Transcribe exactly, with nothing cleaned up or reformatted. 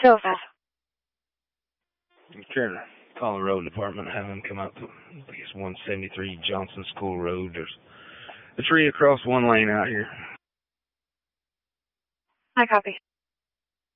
two oh five. I'm trying to call the road department, have them come out to, I think it's one seventy-three Johnson School Road. There's a tree across one lane out here. I copy.